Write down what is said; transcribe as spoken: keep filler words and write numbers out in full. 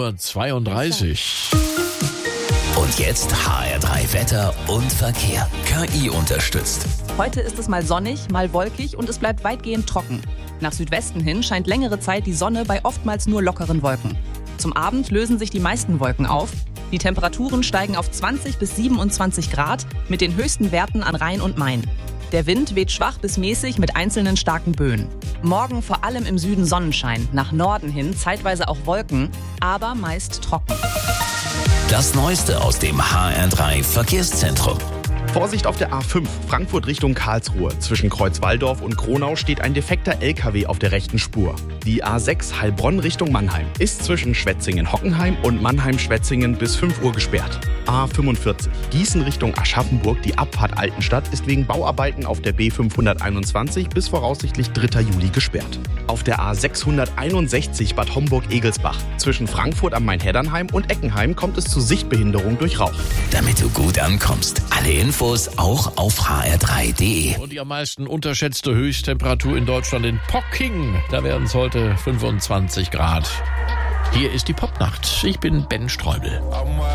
Uhr zweiunddreißig. Und jetzt H R drei Wetter und Verkehr. K I unterstützt. Heute ist es mal sonnig, mal wolkig und es bleibt weitgehend trocken. Nach Südwesten hin scheint längere Zeit die Sonne bei oftmals nur lockeren Wolken. Zum Abend lösen sich die meisten Wolken auf. Die Temperaturen steigen auf zwanzig bis siebenundzwanzig Grad mit den höchsten Werten an Rhein und Main. Der Wind weht schwach bis mäßig mit einzelnen starken Böen. Morgen vor allem im Süden Sonnenschein, nach Norden hin zeitweise auch Wolken, aber meist trocken. Das Neueste aus dem H R drei Verkehrszentrum. Vorsicht auf der A fünf, Frankfurt Richtung Karlsruhe. Zwischen Kreuzwaldorf und Kronau steht ein defekter L K W auf der rechten Spur. Die A sechs Heilbronn Richtung Mannheim ist zwischen Schwetzingen-Hockenheim und Mannheim-Schwetzingen bis fünf Uhr gesperrt. A fünfundvierzig Gießen Richtung Aschaffenburg, die Abfahrt Altenstadt, ist wegen Bauarbeiten auf der B fünfhunderteinundzwanzig bis voraussichtlich dritter Juli gesperrt. Auf der A sechshunderteinundsechzig Bad Homburg-Egelsbach. Zwischen Frankfurt am Main-Heddernheim und Eckenheim kommt es zu Sichtbehinderung durch Rauch. Damit du gut ankommst. Alle Infos auch auf h r drei punkt d e. Und die am meisten unterschätzte Höchsttemperatur in Deutschland in Pocking. Da werden es heute fünfundzwanzig Grad. Hier ist die Popnacht. Ich bin Ben Streubel.